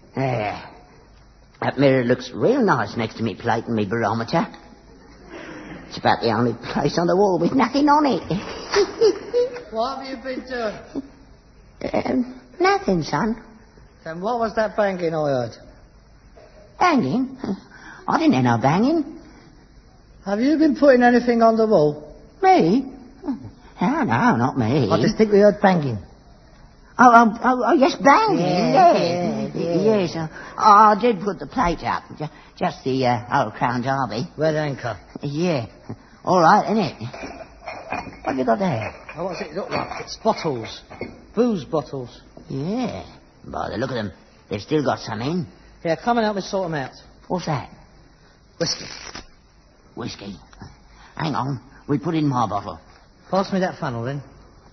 There. That mirror looks real nice next to me plate and me barometer. It's about the only place on the wall with nothing on it. What have you been doing? Nothing, son. Then what was that banging I heard? Banging? I didn't hear no banging. Have you been putting anything on the wall? Me? Oh, no, not me. I distinctly heard banging. Oh, yes, banging. Yeah. Yes, I did put the plate up. Just the old Crown Derby. Red anchor. Yeah. All right, innit? What have you got there? Oh, what's it look like? It's bottles. Booze bottles. Yeah. By the look of them, they've still got some in. Yeah, come and help me sort them out. What's that? Whiskey. Whiskey. Hang on. We put in my bottle. Pass me that funnel, then.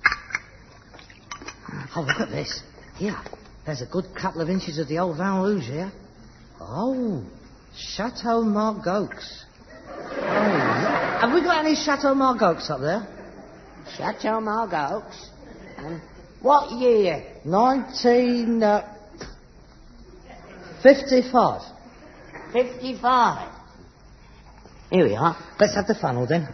Oh, look at this. Here. There's a good couple of inches of the old Vin Rouge here. Oh. Chateau Margaux. Oh. Have we got any Chateau Margaux up there? Chateau Margaux? What year? 1955. 55. Here we are. Let's have the funnel, then.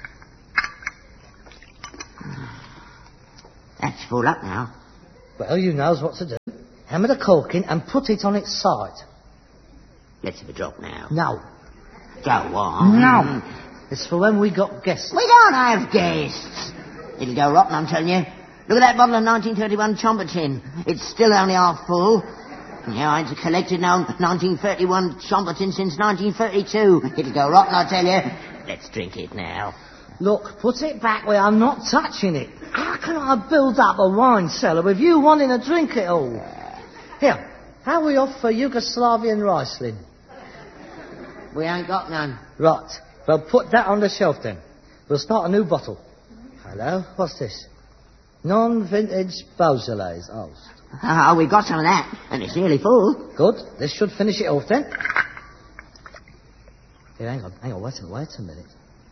That's full up now. Well, you knows what to do. Hammer the cork in and put it on its side. Let's have a drop now. No. Go on. No. It's for when we got guests. We don't have guests. It'll go rotten, I'm telling you. Look at that bottle of 1931 Chambertin. It's still only half full. Yeah, I've collected now 1931 Chambertin since 1932. It'll go rotten, I tell you. Let's drink it now. Look, put it back where I'm not touching it. How can I build up a wine cellar with you wanting to drink it all? Here, how are we off for Yugoslavian Riesling? We ain't got none. Right. Well, put that on the shelf then. We'll start a new bottle. Hello? What's this? Non-vintage Beaujolais. Oh. Oh, we've got some of that, and it's nearly full. Good. This should finish it off then. Here, hang on, wait a minute.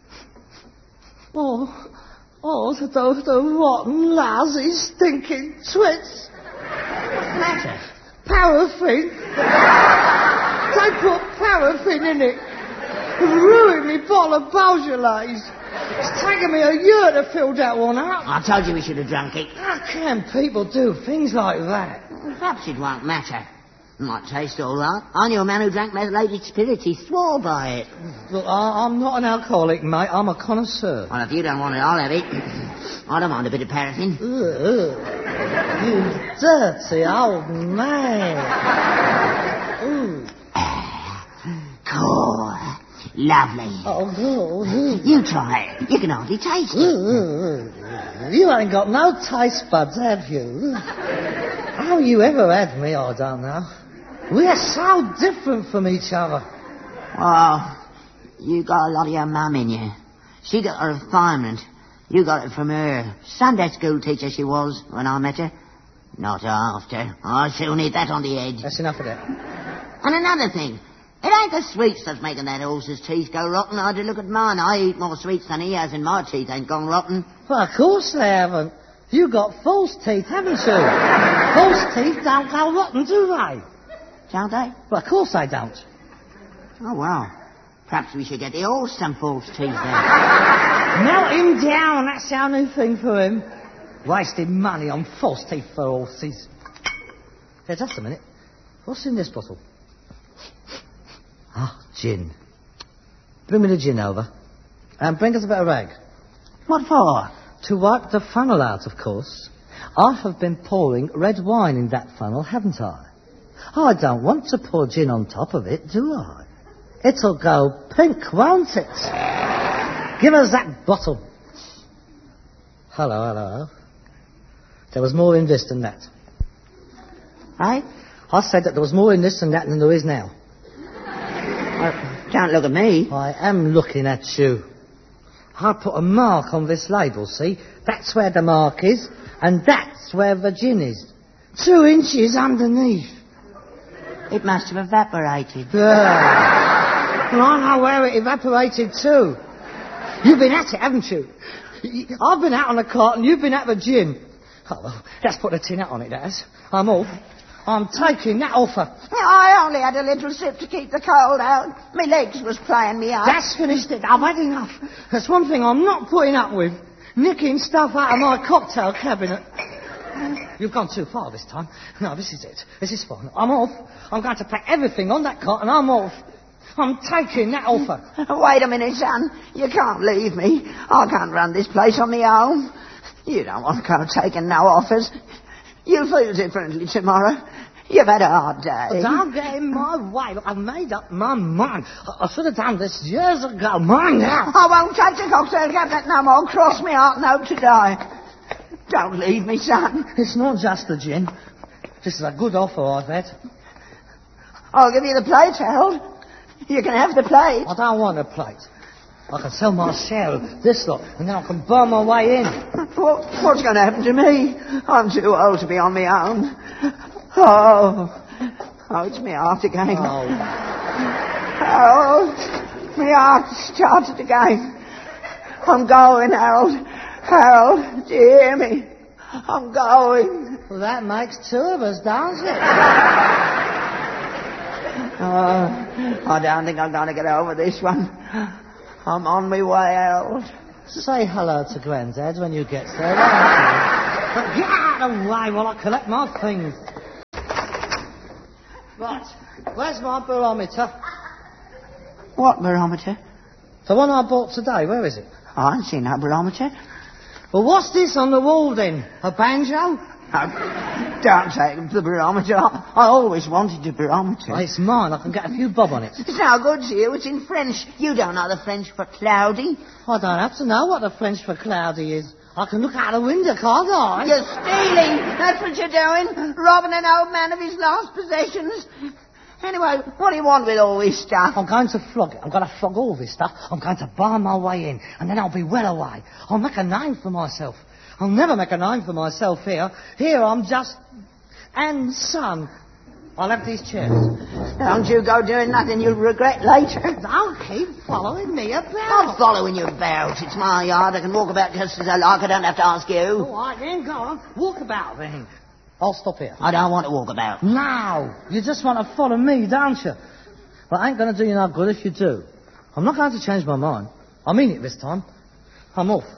Oh, the rotten, lousy, stinking twits. What's the matter? Paraffin. They put paraffin in it. Ruined me bottle of Beaujolais. It's taken me a year to fill that one up. I told you we should have drunk it. How can people do things like that? Perhaps it won't matter. It might taste all right. I knew a man who drank methylated spirits. He swore by it. Look, I'm not an alcoholic, mate. I'm a connoisseur. Well, if you don't want it, I'll have it. I don't mind a bit of paraffin. You dirty old man. Cool. Lovely. Oh, good. You try it. You can hardly taste it. You ain't got no taste buds, have you? How you ever had me, I don't know. We're so different from each other. Oh, you got a lot of your mum in you. She got a refinement. You got it from her. Sunday school teacher she was when I met her. Not after. I soon eat that on the edge. That's enough of that. And another thing. It ain't the sweets that's making that horse's teeth go rotten. I do look at mine. I eat more sweets than he has, and my teeth ain't gone rotten. Well, of course they haven't. You got false teeth, haven't you? False teeth don't go rotten, do they? Don't they? Well, of course they don't. Oh, well. Perhaps we should get the horse some false teeth then. Melt him down. That's the only thing for him. Wasting money on false teeth for horses. Here, just a minute. What's in this bottle? Ah, gin. Bring me the gin over. And bring us a bit of rag. What for? To wipe the funnel out, of course. I have been pouring red wine in that funnel, haven't I? I don't want to pour gin on top of it, do I? It'll go pink, won't it? Give us that bottle. Hello. There was more in this than that. Eh? I said that there was more in this than that than there is now. Don't look at me. I am looking at you. I put a mark on this label, see? That's where the mark is, and that's where the gin is. 2 inches underneath. It must have evaporated. Well, I know where it evaporated too. You've been at it, haven't you? I've been out on the cart and you've been at the gin. Oh, well, let's put a tin out on it, that is. I'm off. I'm taking that offer. I only had a little sip to keep the cold out. My legs was playing me up. That's finished it. I've had enough. That's one thing I'm not putting up with. Nicking stuff out of my cocktail cabinet. You've gone too far this time. No, this is it. This is fine. I'm off. I'm going to pack everything on that cart and I'm off. I'm taking that offer. Wait a minute, son. You can't leave me. I can't run this place on my own. You don't want to go taking no offers. You'll feel differently tomorrow. You've had a hard day. Don't get in my way. Look, I've made up my mind. I should have done this years ago. Mind now. I won't touch a cocktail cabinet no more. Cross me heart and hope to die. Don't leave me, son. It's not just the gin. This is a good offer I've had. I'll give you the plate, Harold. You can have the plate. I don't want a plate. I can sell my share of this lot, and then I can burn my way in. What's going to happen to me? I'm too old to be on my own. Oh, it's me heart again. Harold, my heart started again. I'm going, Harold. Harold, do you hear me? I'm going. Well, that makes two of us, doesn't it? I don't think I'm going to get over this one. I'm on my way, Harold. Say hello to Grandad when you get there, won't you? But get out of the way while I collect my things. Right, where's my barometer? What barometer? The one I bought today, where is it? I ain't seen no barometer. Well, what's this on the wall then? A banjo? Don't take the barometer. I always wanted a barometer. Well, it's mine. I can get a few bob on it. It's no good to you. It's in French. You don't know the French for cloudy. I don't have to know what the French for cloudy is. I can look out the window, can't I? You're stealing. That's what you're doing. Robbing an old man of his last possessions. Anyway, what do you want with all this stuff? I'm going to flog it. I'm going to flog all this stuff. I'm going to buy my way in, and then I'll be well away. I'll make a name for myself. I'll never make a name for myself here. Here I'm just Anne's son. I'll have these chairs. Don't you go doing nothing you'll regret later. Don't keep following me about. I'm following you about. It's my yard. I can walk about just as I like. I don't have to ask you. All right, then, go on. Walk about, then. I'll stop here. I don't want to walk about. No, you just want to follow me, don't you? But I ain't going to do you no good if you do. I'm not going to change my mind. I mean it this time. I'm off.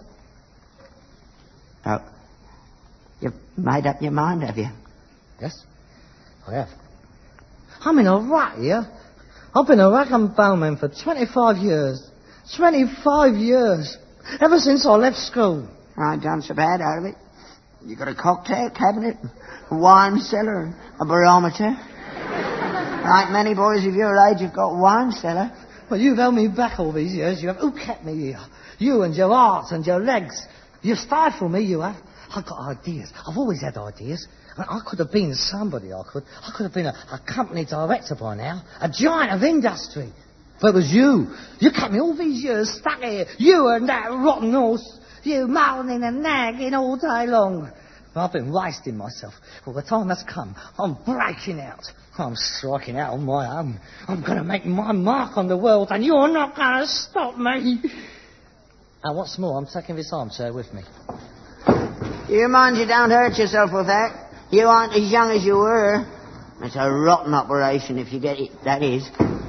Oh, you've made up your mind, have you? Yes, I have. I'm in a rut here. I've been a rag and bowman for 25 years. 25 years. Ever since I left school. I ain't done so bad out of it. You got a cocktail cabinet, a wine cellar, a barometer. Like many boys of your age have got a wine cellar. Well, you've held me back all these years. You have. Who kept me here? You and your arts and your legs. You've stifled me, you have. I've got ideas. I've always had ideas. I could have been somebody, I could. I could have been a company director by now. A giant of industry. But it was you. You kept me all these years stuck here. You and that rotten horse. You moaning and nagging all day long. I've been wasting myself. Well, the time has come. I'm breaking out. I'm striking out on my own. I'm going to make my mark on the world, and you're not going to stop me. And what's more, I'm taking this armchair with me. You mind you don't hurt yourself with that. You aren't as young as you were. It's a rotten operation if you get it, that is.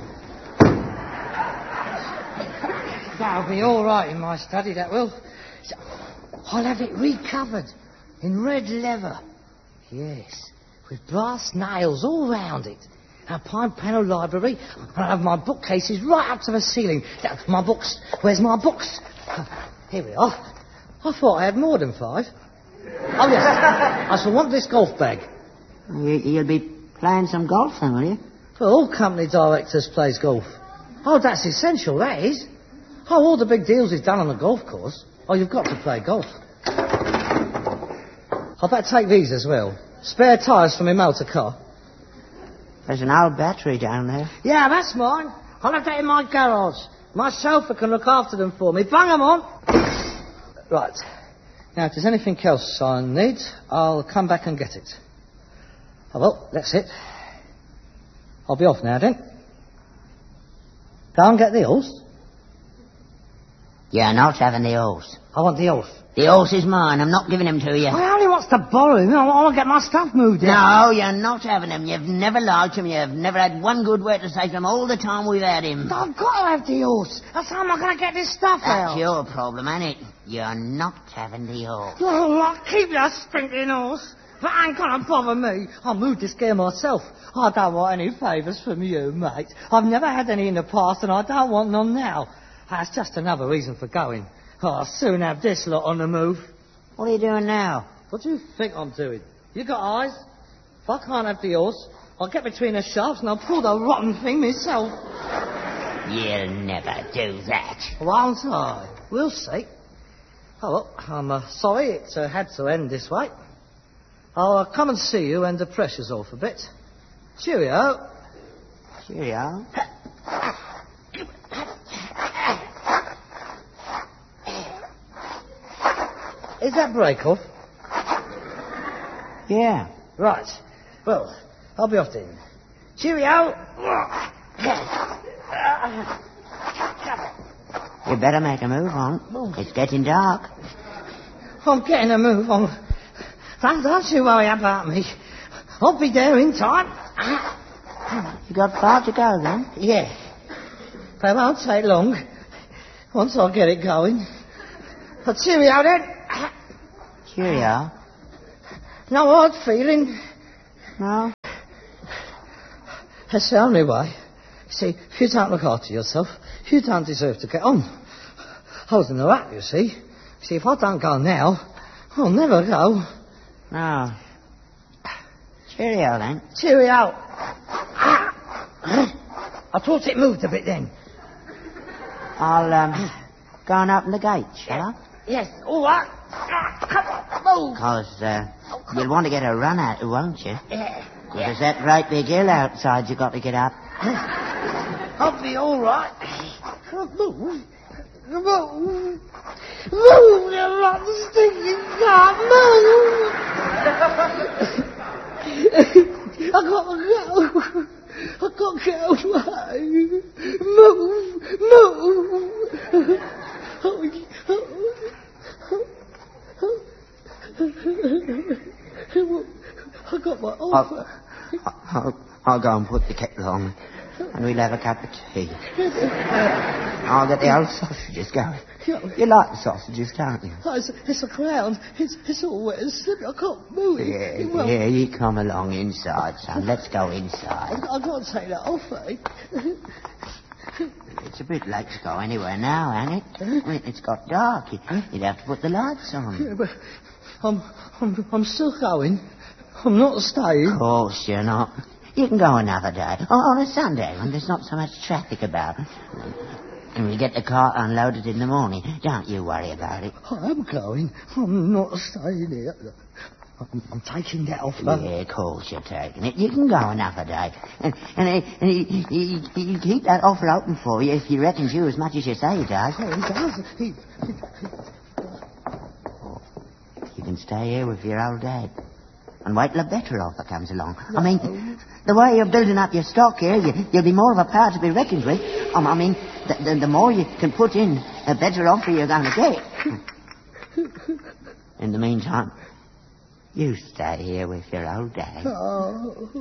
That'll be all right in my study, that will. I'll have it recovered in red leather. Yes, with brass nails all round it. A pine panel library. I'll have my bookcases right up to the ceiling. My books. Where's my books? Here we are. I thought I had more than 5. Oh, yes. I shall want this golf bag. You'll be playing some golf then, will you? Well, all company directors plays golf. Oh, that's essential, that is. Oh, all the big deals is done on the golf course. Oh, you've got to play golf. I better take these as well. Spare tyres for my motor car. There's an old battery down there. Yeah, that's mine. I'll have that in my garage. My chauffeur can look after them for me. Bung them on. Right. Now, if there's anything else I need, I'll come back and get it. Oh, well, that's it. I'll be off now, then. Go and get the horse. You're not having the horse. I want the horse. The horse is mine. I'm not giving him to you. I only wants to borrow him. I want to get my stuff moved in. No, you're not having him. You've never liked him. You've never had one good word to say to him all the time we've had him. I've got to have the horse. That's how I'm going to get this stuff out. That's your problem, ain't it? You're not having the horse. Oh, keep your stinking horse. That ain't going to bother me. I'll move this gear myself. I don't want any favours from you, mate. I've never had any in the past, and I don't want none now. That's just another reason for going. I'll soon have this lot on the move. What are you doing now? What do you think I'm doing? You got eyes? If I can't have the horse, I'll get between the shafts and I'll pull the rotten thing myself. You'll never do that. Won't I? We'll see. Oh, well, I'm sorry it had to end this way. I'll come and see you when the pressure's off a bit. Cheerio. Cheerio. Is that brake off? Yeah. Right. Well, I'll be off then. Cheerio. You better make a move on. It's getting dark. I'm getting a move on. Don't you worry about me. I'll be there in time. You got far to go then? Yeah. But it won't take long. Once I get it going. But cheerio then. Cheerio. No hard feeling. No? That's the only way. See, if you don't look after yourself, you don't deserve to get on. Holding her up, you see. See, if I don't go now, I'll never go. No. Cheerio then. Cheerio. I thought it moved a bit then. I'll, go and open the gate, shall I? Yes, all right. Come on, move. Because, you'll want to get a run at it, won't you? Yeah. There's that great big hill outside you've got to get up. I'll be all right. Move. Move. Move, you rotten stinking car. Move. I gotta go. I gotta get away. Move. Move. I got my offer. I'll go and put the kettle on, and we'll have a cup of tea. I'll get the old sausages going. You like the sausages, don't you? It's a ground. It's all wet and slippery. I can't move it. Yeah, you come along inside, son. Let's go inside. I can't take that off, eh? It's a bit late to go anywhere now, ain't it? I mean, it's got dark. You'd have to put the lights on. Yeah, but I'm still going. I'm not staying. Of course you're not. You can go another day. On a Sunday when there's not so much traffic about. And we'll get the cart unloaded in the morning. Don't you worry about it. I am going. I'm not staying here. I'm taking that offer. Yeah, of course you're taking it. You can go another day. And he'll keep that offer open for you if he reckons you as much as you say he does. Oh, he does. You can stay here with your old dad. And wait till a better offer comes along. No. I mean, the way you're building up your stock here, you'll be more of a power to be reckoned with. I mean, the more you can put in, the better offer you're going to get. In the meantime, you stay here with your old dad. Oh.